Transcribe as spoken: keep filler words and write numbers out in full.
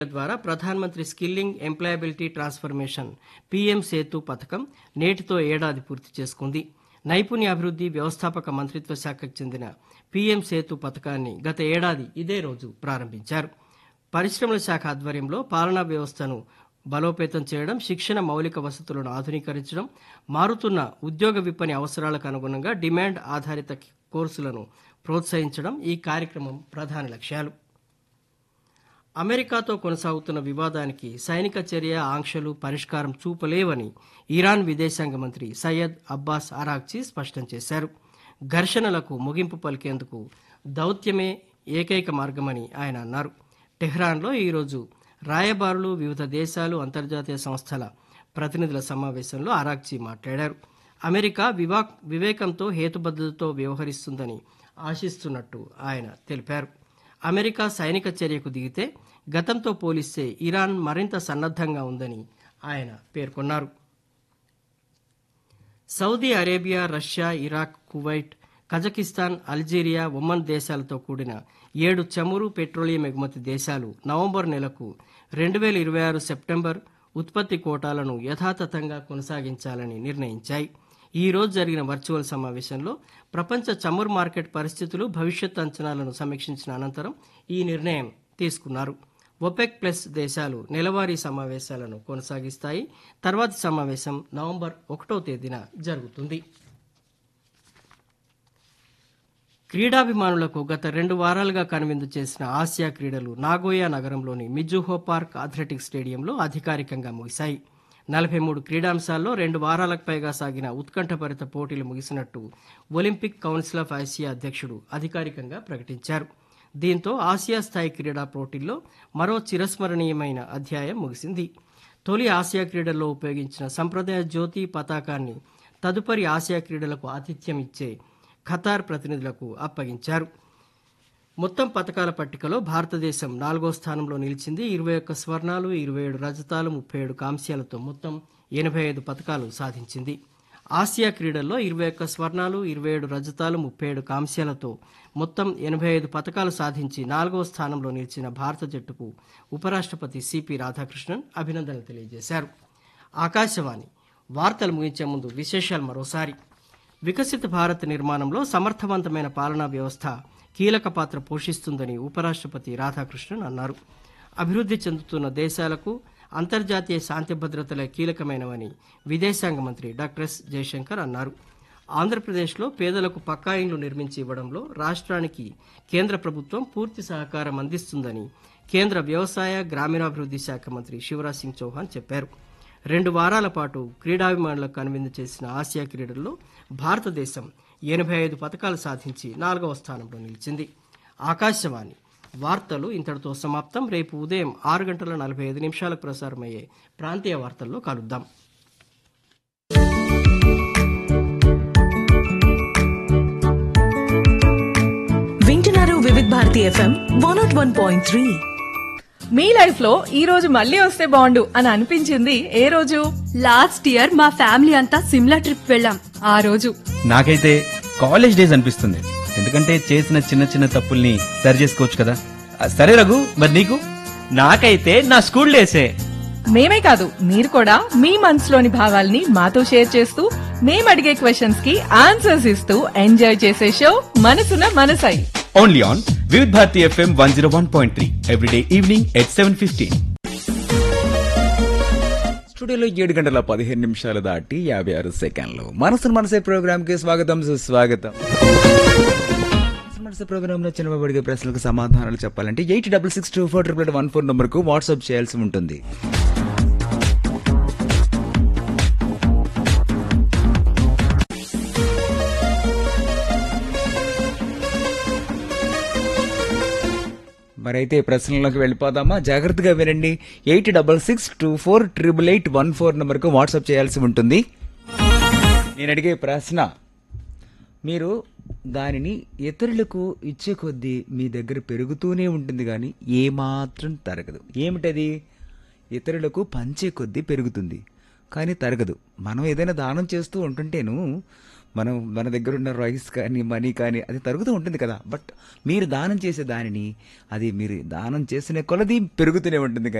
ద్వారా ప్రధానమంత్రి skilling employability transformation PM Setu పథకం నేటితో ఏడాది పూర్తి చేసుకుంది. నైపుణ్యాభివృద్ధి వ్యవస్థాపక మంత్రిత్వ శాఖకు చెందిన పీఎం సేతు పథకాన్ని గత ఏడాది ఇదే రోజు ప్రారంభించారు. పరిశ్రమల శాఖ ఆధ్వర్యంలో పాలనా వ్యవస్థను బలోపేతం చేయడం, శిక్షణ మౌలిక వసతులను ఆధునీకరించడం, మారుతున్న ఉద్యోగ విపణి అవసరాలకు అనుగుణంగా డిమాండ్ ఆధారిత కోర్సులను ప్రోత్సహించడం ఈ కార్యక్రమం ప్రధాన లక్ష్యాలు. అమెరికాతో కొనసాగుతున్న వివాదానికి సైనిక చర్య, ఆంక్షలు పరిష్కారం చూపలేవని ఇరాన్ విదేశాంగ మంత్రి సయ్యద్ అబ్బాస్ అరాగ్చీ స్పష్టం చేశారు. ఘర్షణలకు ముగింపు పలికేందుకు దౌత్యమే ఏకైక మార్గమని ఆయన అన్నారు. టెహ్రాన్లో ఈరోజు రాయబారులు, వివిధ దేశాలు, అంతర్జాతీయ సంస్థల ప్రతినిధుల సమావేశంలో అరాగ్చీ మాట్లాడారు. అమెరికా వివా వివేకంతో హేతుబద్ధతతో వ్యవహరిస్తుందని ఆశిస్తున్నట్టు ఆయన తెలిపారు. అమెరికా సైనిక చర్యకు దిగితే గతంతో పోలిస్తే ఇరాన్ మరింత సన్నద్ధంగా ఉందని ఆయన పేర్కొన్నారు. Saudi Arabia, Russia, Iraq, Kuwait, Kazakhstan, Algeria, Oman దేశాలతో కూడిన ఏడు చమురు, పెట్రోలియం ఎగుమతి దేశాలు నవంబర్ నెలకు రెండు వేల ఇరవై ఆరు సెప్టెంబర్ ఉత్పత్తి కోటాలను యథాతథంగా కొనసాగించాలని నిర్ణయించాయి. ఈ రోజు జరిగిన వర్చువల్ సమావేశంలో ప్రపంచ చమురు మార్కెట్ పరిస్థితులు, భవిష్యత్ అంచనాలను సమీక్షించిన అనంతరం ఈ నిర్ణయం తీసుకున్నారు. ఒపెక్ ప్లస్ దేశాలు నెలవారీ సమావేశాలను కొనసాగిస్తాయి. తర్వాతి సమావేశం నవంబర్ ఒకటో తేదీన జరుగుతుంది. క్రీడాభిమానులకు గత రెండు వారాలుగా కనువిందు చేసిన ఆసియా క్రీడలు నాగోయా నగరంలోని మిజుహో పార్క్ అథ్లెటిక్స్ స్టేడియంలో అధికారికంగా ముగిశాయి. నలభై మూడు క్రీడాంశాల్లో రెండు వారాలకు పైగా సాగిన ఉత్కంఠభరిత పోటీలు ముగిసినట్టు ఒలింపిక్ కౌన్సిల్ ఆఫ్ ఆసియా అధ్యక్షుడు అధికారికంగా ప్రకటించారు. దీంతో ఆసియా స్థాయి క్రీడా పోటీల్లో మరో చిరస్మరణీయమైన అధ్యాయం ముగిసింది. తొలి ఆసియా క్రీడల్లో ఉపయోగించిన సంప్రదాయ జ్యోతి పతాకాన్ని తదుపరి ఆసియా క్రీడలకు ఆతిథ్యం ఇచ్చే ఖతార్ ప్రతినిధులకు అప్పగించారు. మొత్తం పతకాల పట్టికలో భారతదేశం నాలుగో స్థానంలో నిలిచింది. ఇరవై ఒక్క స్వర్ణాలు, ఇరవై ఏడు రజతాలు, ముప్పై ఏడు కాంస్యాలతో మొత్తం ఎనభై ఐదు పతకాలు సాధించింది. ఆసియా క్రీడల్లో ఇరవై ఒక్క స్వర్ణాలు, ఇరవై ఏడు రజతాలు, ముప్పై ఏడు కాంస్యాలతో మొత్తం ఎనభై ఐదు పతకాలు సాధించి నాలుగో స్థానంలో నిలిచిన భారత జట్టుకు ఉపరాష్ట్రపతి సిపి రాధాకృష్ణన్ అభినందనలు తెలియజేశారు. ఆకాశవాణి వార్తలు ముగించే ముందు విశేషాలు మరోసారి. వికసిత భారత్ నిర్మాణంలో సమర్థవంతమైన పాలనా వ్యవస్థ కీలక పాత్ర పోషిస్తుందని ఉపరాష్ట్రపతి రాధాకృష్ణన్ అన్నారు. అభివృద్ధి చెందుతున్న దేశాలకు అంతర్జాతీయ శాంతి భద్రతలే కీలకమైనవని విదేశాంగ మంత్రి డాక్టర్ ఎస్ జయశంకర్ అన్నారు. ఆంధ్రప్రదేశ్లో పేదలకు పక్కా ఇండ్లు నిర్మించి ఇవ్వడంలో రాష్ట్రానికి కేంద్ర ప్రభుత్వం పూర్తి సహకారం అందిస్తుందని కేంద్ర వ్యవసాయ, గ్రామీణాభివృద్ధి శాఖ మంత్రి శివరాజ్ సింగ్ చౌహాన్ చెప్పారు. రెండు వారాల పాటు క్రీడాభిమానులకు కనువిందు చేసిన ఆసియా క్రీడల్లో భారతదేశం ఎనభై ఐదు పతకాలు సాధించి నాలుగవ స్థానంలో నిలిచింది. ఆకాశవాణి వార్తలు ఇంతటితో సమాప్తం. రేపు ఉదయం ఆరు గంటల నలభై ఐదు నిమిషాలకు ప్రసారమయ్యే ప్రాంతీయ వార్తల్లో కలుద్దాం. వింటున్నారు Vividh Bharati FM one not one point three. Me life లో ఈ రోజు మళ్ళీ వస్తే బాగుండు అని అనిపించింది ఏ రోజు? లాస్ట్ ఇయర్ మా ఫ్యామిలీ అంతా సిమ్లా ట్రిప్ వెళ్ళాం. ఆ రోజు నాకైతే కాలేజ్ డేస్ అనిపిస్తుంది. ఎందుకంటే చేసిన చిన్న చిన్న తప్పుల్ని సరి చేసుకోవచ్చు కదా. సరే రఘు, మరి నీకు? నాకైతే నా స్కూల్ డేసే. మేమే కాదు, మీరు కూడా మీ మనసులోని భావాల్ని మాతో షేర్ చేస్తూ మేము అడిగే క్వశ్చన్స్ కి ఆన్సర్స్ ఇస్తూ ఎంజాయ్ చేసే షో మనసున మనసై. Only on Vividh Bharati FM one zero one point three everyday evening at seven fifteen. స్టూడియోలో ఏడు గంటల పదిహేను నిమిషాలు దాటి యాభై ఆరు సెకండ్లు. మనసు మనసే ప్రోగ్రామ్ కి స్వాగతం, సుస్వాగతం. మనసు ప్రోగ్రామ్ లో చిన్న అడిగే ప్రశ్నలకు సమాధానాలు చెప్పాలంటే eight double six two four triple one four number కు వాట్సాప్ చేయాల్సి ఉంటుంది. మరైతే ప్రశ్నలోకి వెళ్ళిపోదామా? జాగ్రత్తగా వినండి. Eight double six two four triple eight one four నెంబర్కు వాట్సాప్ చేయాల్సి ఉంటుంది. నేను అడిగే ప్రశ్న, మీరు దానిని ఇతరులకు ఇచ్చే కొద్దీ మీ దగ్గర పెరుగుతూనే ఉంటుంది కానీ ఏమాత్రం తరగదు. ఏమిటది? ఇతరులకు పంచే కొద్దీ పెరుగుతుంది కానీ తరగదు. మనం ఏదైనా దానం చేస్తూ ఉంటుంటేను మనం మన దగ్గర ఉన్న రైస్ కానీ మనీ కానీ అది తరుగుతూ ఉంటుంది కదా. బట్ మీరు దానం చేసే దానిని అది మీరు దానం చేసిన కొలది పెరుగుతూనే ఉంటుంది.